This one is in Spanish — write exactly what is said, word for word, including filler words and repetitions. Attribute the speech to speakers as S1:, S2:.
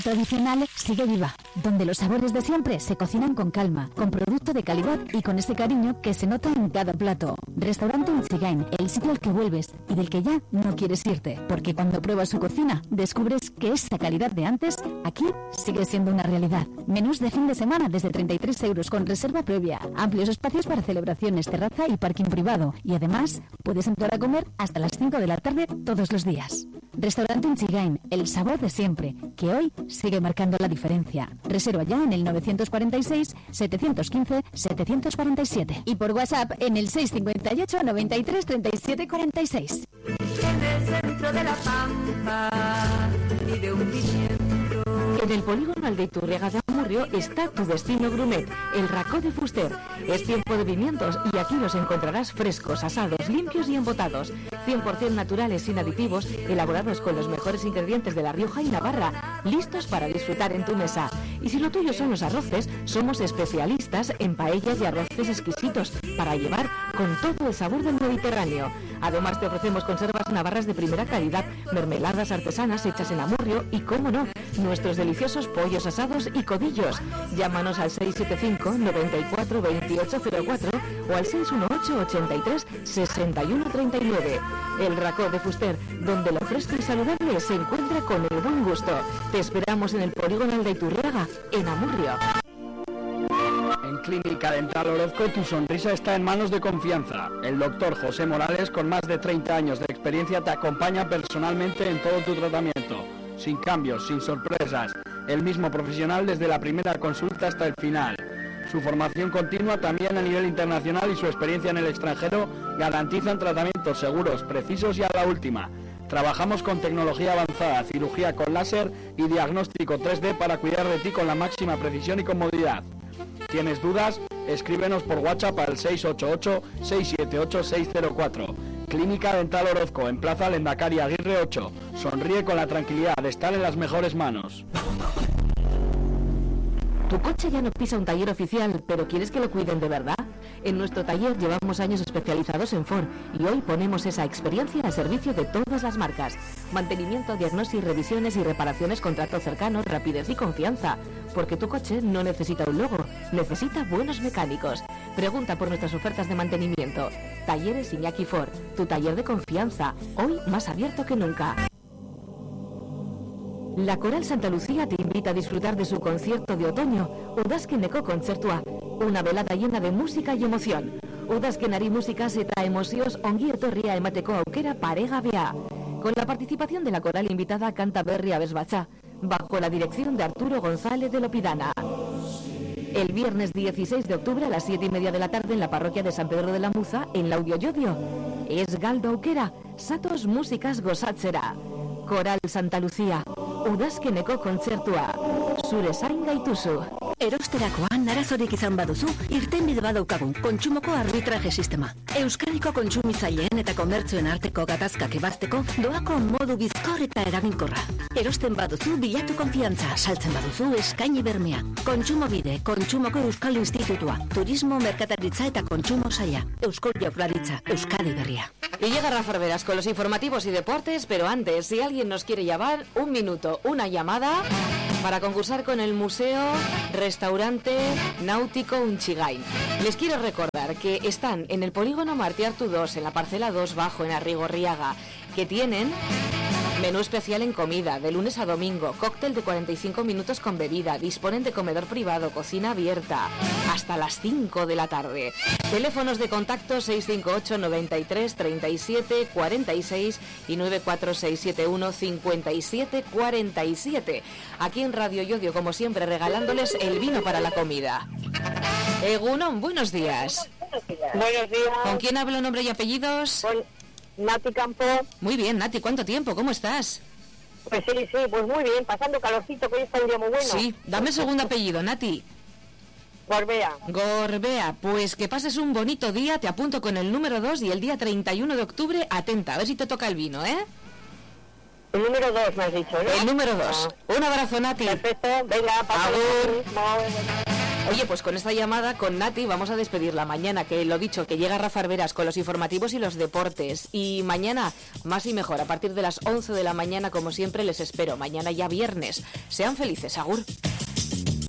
S1: tradicional sigue viva, donde los sabores de siempre se cocinan con calma, con producto de calidad y con ese cariño que se nota en cada plato. Restaurante Unchigain, el sitio al que vuelves y del que ya no quieres irte, porque cuando pruebas su cocina descubres que esa calidad de antes aquí sigue siendo una realidad. Menús de fin de semana desde treinta y tres euros con reserva previa, amplios espacios para celebraciones, terraza y parking privado, y además puedes entrar a comer hasta las cinco de la tarde todos los días. Restaurante Unchigain, el sabor de siempre, que hoy sigue marcando la diferencia. Reserva ya en el nueve cuatro seis, siete uno cinco, siete cuatro siete y por WhatsApp en el seis cinco ocho, noventa y tres, treinta y siete cuarenta y seis.
S2: En el centro de la pampa y de un pimiento.
S3: En el polígono Aldeiturriaga de Amurrio está tu destino gourmet, el Racó de Fuster. Es tiempo de pimientos y aquí los encontrarás frescos, asados, limpios y embotados. cien por ciento naturales, sin aditivos, elaborados con los mejores ingredientes de La Rioja y Navarra, listos para disfrutar en tu mesa. Y si lo tuyo son los arroces, somos especialistas en paellas y arroces exquisitos para llevar con todo el sabor del Mediterráneo. Además te ofrecemos conservas navarras de primera calidad, mermeladas artesanas hechas en Amurrio y, cómo no, nuestros deliciosos pollos asados y codillos. Llámanos al seis siete cinco, noventa y cuatro, veintiocho cero cuatro o al seis uno ocho, ochenta y tres, sesenta y uno treinta y nueve. El Racó de Fuster, donde lo fresco y saludable se encuentra con el buen gusto. Te esperamos en el polígono Aldeiturriaga, en Amurrio.
S4: En Clínica Dental Orozco tu sonrisa está en manos de confianza. El doctor José Morales, con más de treinta años de experiencia, te acompaña personalmente en todo tu tratamiento. Sin cambios, sin sorpresas. El mismo profesional desde la primera consulta hasta el final. Su formación continua también a nivel internacional y su experiencia en el extranjero garantizan tratamientos seguros, precisos y a la última. Trabajamos con tecnología avanzada, cirugía con láser y diagnóstico tres D para cuidar de ti con la máxima precisión y comodidad. ¿Tienes dudas? Escríbenos por WhatsApp al seis ocho ocho, seis siete ocho, seis cero cuatro. Clínica Dental Orozco, en Plaza Lendakari Aguirre ocho. Sonríe con la tranquilidad de estar en las mejores manos.
S3: ¿Tu coche ya no pisa un taller oficial, pero quieres que lo cuiden de verdad? En nuestro taller llevamos años especializados en Ford y hoy ponemos esa experiencia al servicio de todas las marcas. Mantenimiento, diagnóstico, revisiones y reparaciones con trato cercano, rapidez y confianza. Porque tu coche no necesita un logo, necesita buenos mecánicos. Pregunta por nuestras ofertas de mantenimiento. Talleres Iñaki Ford, tu taller de confianza, hoy más abierto que nunca. La Coral Santa Lucía te invita a disfrutar de su concierto de otoño, Udazkeneko Kontzertua, una velada llena de música y emoción. Udazkenari musikaz eta emozioz ongi etorria emateko aukera paregabea. Con la participación de la coral invitada Canta Berri Abesbatza, bajo la dirección de Arturo González de Lopidana. El viernes dieciséis de octubre a las siete y media de la tarde en la parroquia de San Pedro de la Muza, en Laudioyodio. Es galdo aukera, satos músicas gozatzera. Coral Santa Lucía, Udazkeneko kontzertua, zure zain gaituzu.
S5: Erosterakoan arazorik izan baduzu, irtenbide badaukagu kontsumoko arbitraje sistema. Euskadiko kontsumitzaileen eta komertzioen arteko gatazkak ebazteko doako modu bizkor eta eraginkorra. Erosten baduzu bilatu konfiantza, saltzen baduzu eskaini bermea. Kontsumobide, Kontsumoko Euskal Institutua, Turismo, Merkataritza eta Kontsumo Saila, Eusko Jaurlaritza, Euskadi Berria.
S3: Y llega Rafa Arberas con los informativos y deportes, pero antes, si alguien nos quiere llamar, un minuto, una llamada para concursar con el Museo Restaurante Náutico Unchigain. Les quiero recordar que están en el polígono Martiartu dos, en la parcela dos bajo, en Arrigorriaga, que tienen menú especial en comida, de lunes a domingo, cóctel de cuarenta y cinco minutos con bebida, disponen de comedor privado, cocina abierta, hasta las cinco de la tarde. Teléfonos de contacto seis cinco ocho, noventa y tres, treinta y siete, cuarenta y seis y nueve cuatro seis siete uno, cincuenta y siete, cuarenta y siete. Aquí en Radio Yodio, como siempre, regalándoles el vino para la comida. Egunon, buenos días.
S6: Buenos días.
S3: ¿Con quién hablo, nombre y apellidos?
S6: Con Nati Campo.
S3: Muy bien, Nati, ¿cuánto tiempo? ¿Cómo estás?
S6: Pues sí, sí, pues muy bien, pasando calorcito, que hoy está un día muy bueno.
S3: Sí, dame el segundo apellido, Nati.
S6: Gorbea.
S3: Gorbea, pues que pases un bonito día, te apunto con el número dos y el día treinta y uno de octubre, atenta, a ver si te toca el vino, ¿eh?
S6: El número dos me has dicho, ¿no?
S3: El número dos.
S6: Ah.
S3: Un abrazo, Nati.
S6: Perfecto, venga, para
S3: Agur.
S6: Agur.
S3: Oye, pues con esta llamada con Nati vamos a despedirla mañana, que lo dicho, que llega Rafa Arberas con los informativos y los deportes. Y mañana, más y mejor, a partir de las once de la mañana, como siempre, les espero. Mañana ya viernes. Sean felices, agur.